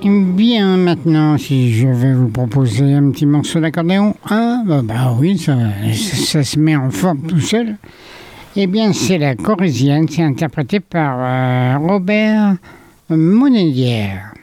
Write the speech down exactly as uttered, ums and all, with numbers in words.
Bien, maintenant, si je vais vous proposer un petit morceau d'accordéon, ah, bah, bah oui, ça, ça, ça se met en forme tout seul. Eh bien, c'est la Corrézienne, c'est interprété par euh, Robert Monedière.